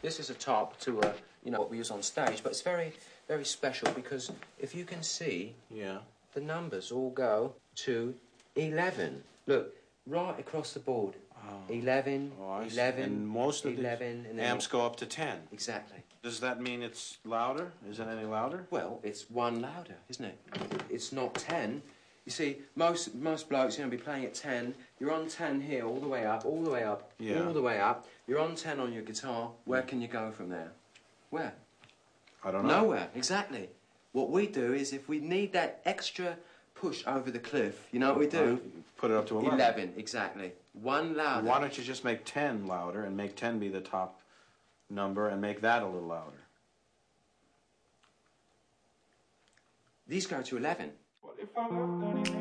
This is a top to what we use on stage, but it's very, very special because if you can see, the numbers all go to 11. Look, right across the board. 11, 11, and most of 11, the amps go up to 10. Exactly. Does that mean it's louder? Is it any louder? Well, it's one louder, isn't it? It's not 10. You see, most blokes, be playing at 10. You're on 10 here, all the way up, all the way up, all the way up. You're on 10 on your guitar. Where can you go from there? Where? I don't know. Nowhere, exactly. What we do is, if we need that extra push over the cliff, you know what we do? Put it up to 11. 11, exactly. One louder. Why don't you just make 10 louder and make 10 be the top number and make that a little louder? These go to 11.